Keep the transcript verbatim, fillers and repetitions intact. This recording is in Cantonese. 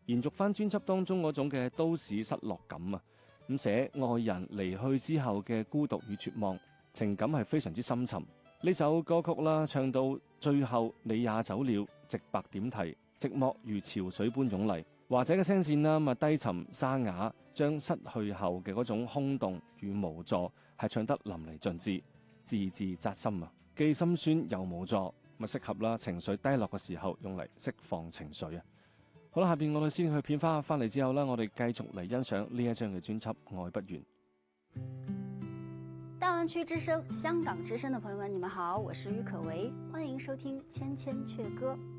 延續翻專輯當中嗰種嘅都市失落感啊，咁寫愛人離去之後嘅孤獨與絕望，情感係非常之深沉。呢首歌曲啦，唱到最後你也走了，直白點題，寂寞如潮水般湧嚟。華仔嘅聲線啦，咪低沉沙啞，將失去後嘅嗰種空洞與無助係唱得淋漓盡致，字字扎心啊！既心酸又無助，咪適合啦情緒低落嘅時候用嚟釋放情緒啊！好啦，下邊我哋先去片花，翻嚟之後啦，我哋繼續嚟欣賞呢一張嘅專輯《愛不完》。 大灣區之聲、香港之聲的朋友們，你們好，我是郁可唯，歡迎收聽《千千闕歌》。